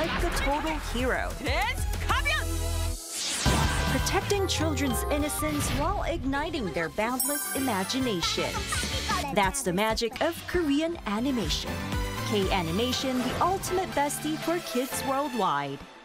like the total hero, protecting children's innocence while igniting their boundless imaginations. That's the magic of Korean animation. K-Animation, the ultimate bestie for kids worldwide.